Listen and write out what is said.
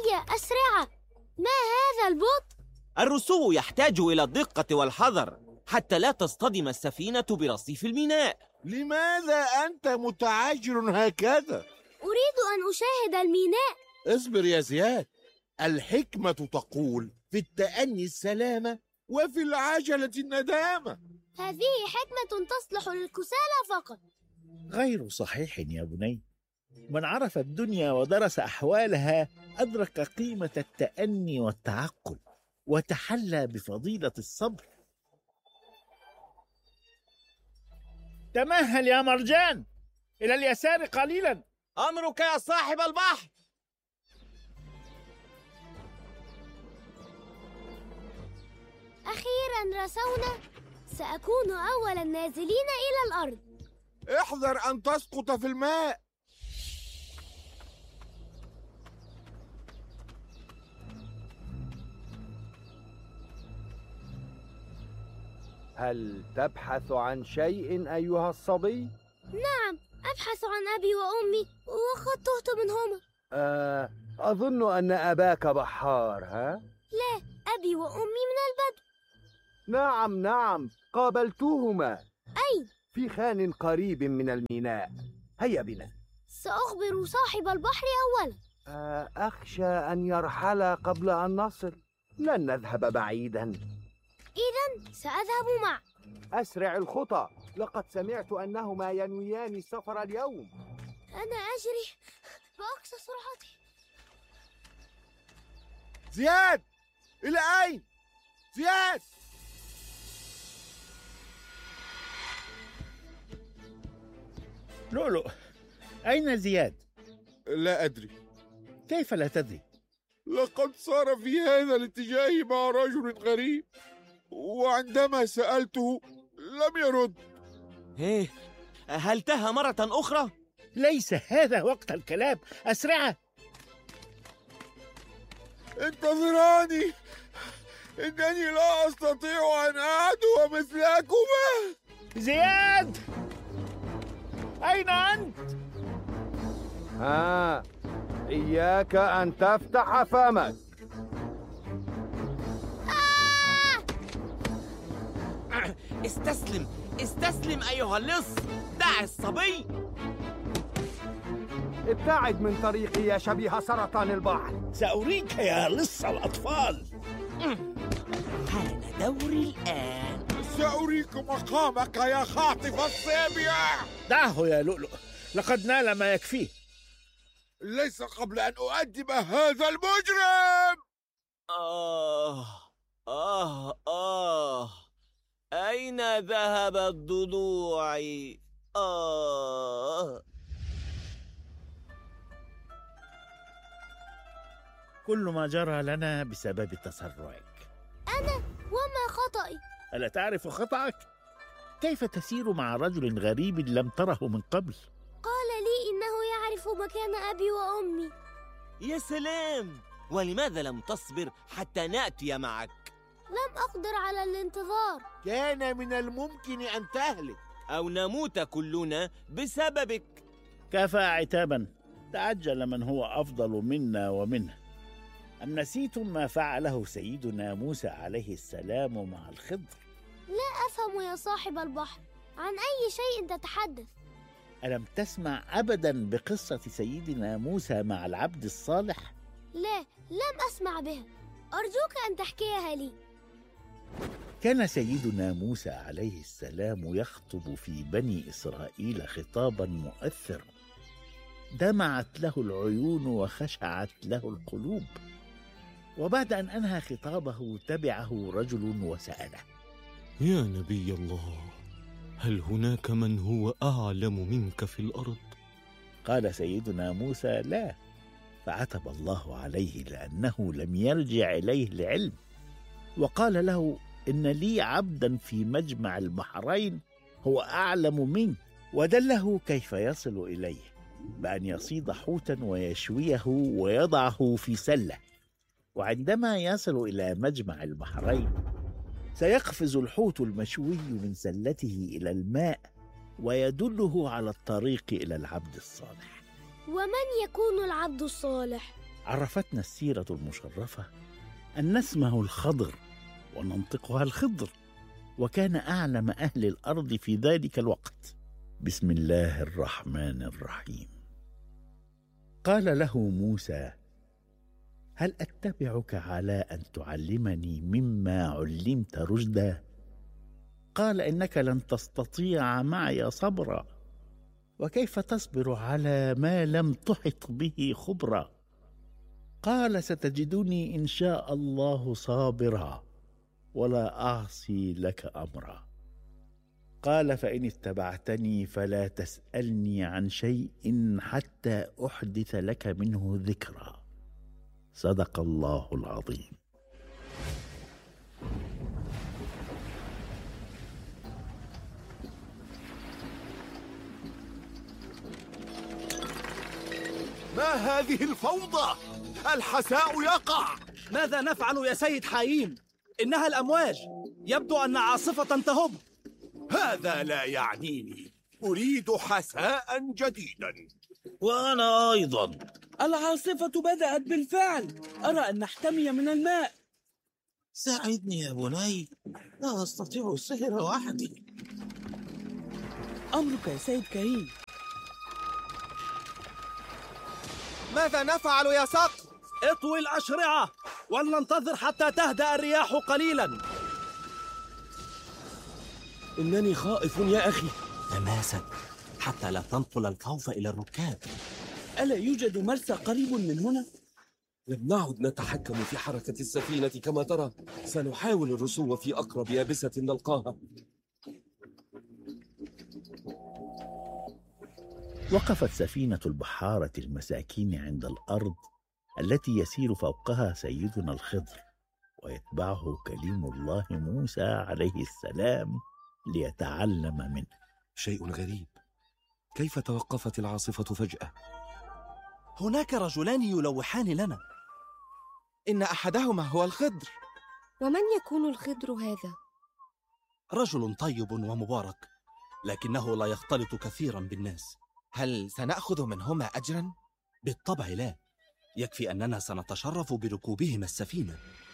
هيا أسرعا. ما هذا البطء؟ الرسو يحتاج إلى الدقة والحذر حتى لا تصطدم السفينة برصيف الميناء. لماذا أنت متعجل هكذا؟ أريد أن أشاهد الميناء. اصبر يا زياد، الحكمة تقول في التأني السلامة وفي العجلة الندامة. هذه حكمة تصلح للكسالى فقط. غير صحيح يا بني. من عرف الدنيا ودرس أحوالها أدرك قيمة التأني والتعقل وتحلى بفضيلة الصبر. تمهل يا مرجان، إلى اليسار قليلا. أمرك يا صاحب البحر. أخيرا رسونا، سأكون أول النازلين إلى الأرض. احذر أن تسقط في الماء. هل تبحث عن شيء أيها الصبي؟ نعم، أبحث عن أبي وأمي وقد تهت منهما. أظن أن أباك بحار، ها؟ لا، أبي وأمي من البدو. نعم، قابلتهما. أين؟ في خان قريب من الميناء. هيا بنا. سأخبر صاحب البحر أولا. أخشى أن يرحل قبل أن نصل. لن نذهب بعيدا. إذن سأذهب معه. أسرع الخطى، لقد سمعت أنهما ينويان السفر اليوم. أنا أجري بأقصى سرعتي. زياد، إلى أين؟ زياد! لؤلؤ، أين زياد؟ لا أدري. كيف لا تدري؟ لقد صار في هذا الاتجاه مع رجل غريب، وعندما سألته لم يرد. هل تاه مرة أخرى؟ ليس هذا وقت الكلام، أسرعا. انتظراني، إنني لا أستطيع أن أعدو مثلكما. زياد، أين أنت؟ إياك أن تفتح فمك. استسلم أيها اللص، دع الصبي. ابتعد من طريقي يا شبيه سرطان البحر. سأريك يا لص الأطفال. حان دوري الآن. سأريك مقامك يا خاطف الصبية. دعه يا لؤلؤ، لقد نال ما يكفيه. ليس قبل أن أؤدب هذا المجرم. أين ذهبت ضلوعي؟ كل ما جرى لنا بسبب تسرعك. أنا وما خطئي؟ ألا تعرف خطأك؟ كيف تسير مع رجل غريب لم تره من قبل؟ قال لي إنه يعرف مكان أبي وأمي. يا سلام، ولماذا لم تصبر حتى نأتي معك؟ لم أقدر على الانتظار. كان من الممكن أن تهلك أو نموت كلنا بسببك. كفى عتابا، تعجل من هو أفضل منا ومنه. أم نسيتم ما فعله سيدنا موسى عليه السلام مع الخضر؟ لا أفهم يا صاحب البحر، عن أي شيء تتحدث؟ ألم تسمع أبدا بقصة سيدنا موسى مع العبد الصالح؟ لا، لم أسمع بها، أرجوك أن تحكيها لي. كان سيدنا موسى عليه السلام يخطب في بني إسرائيل خطابا مؤثرا، دمعت له العيون وخشعت له القلوب. وبعد أن أنهى خطابه تبعه رجل وسأله: يا نبي الله، هل هناك من هو أعلم منك في الأرض؟ قال سيدنا موسى: لا. فعتب الله عليه لأنه لم يرجع إليه العلم، وقال له: إن لي عبدا في مجمع البحرين هو أعلم منه. ودله كيف يصل إليه بأن يصيد حوتا ويشويه ويضعه في سلة، وعندما يصل إلى مجمع البحرين سيقفز الحوت المشوي من سلته إلى الماء ويدله على الطريق إلى العبد الصالح. ومن يكون العبد الصالح؟ عرفتنا السيرة المشرفة أن اسمه الخضر وننطقها الخضر، وكان أعلم أهل الأرض في ذلك الوقت. بسم الله الرحمن الرحيم. قال له موسى: هل أتبعك على أن تعلمني مما علمت رشدا؟ قال: إنك لن تستطيع معي صبرا، وكيف تصبر على ما لم تحط به خبرا؟ قال: ستجدني إن شاء الله صابرا ولا أعصي لك أمرا. قال: فإن اتبعتني فلا تسألني عن شيء حتى أحدث لك منه ذكرا. صدق الله العظيم. ما هذه الفوضى؟ الحساء يقع. ماذا نفعل يا سيد حايين؟ إنها الأمواج، يبدو أن عاصفة تهب. هذا لا يعنيني، أريد حساء جديدا. وأنا أيضا. العاصفة بدأت بالفعل، أرى أن نحتمي من الماء. ساعدني يا بني، لا أستطيع السير وحدي. أمرك يا سيد كريم. ماذا نفعل يا صقر؟ اطوي الأشرعة ولننتظر حتى تهدأ الرياح قليلا. إنني خائف يا أخي. تماسك حتى لا تنقل الخوف إلى الركاب. ألا يوجد مرسى قريب من هنا؟ لم نعد نتحكم في حركة السفينة كما ترى. سنحاول الرسو في أقرب يابسة نلقاها. وقفت سفينة البحارة المساكين عند الأرض التي يسير فوقها سيدنا الخضر، ويتبعه كليم الله موسى عليه السلام ليتعلم منه. شيء غريب، كيف توقفت العاصفة فجأة؟ هناك رجلان يلوحان لنا. إن أحدهما هو الخضر. ومن يكون الخضر هذا؟ رجل طيب ومبارك، لكنه لا يختلط كثيرا بالناس. هل سنأخذ منهما أجرا؟ بالطبع لا، يكفي أننا سنتشرف بركوبهما السفينة.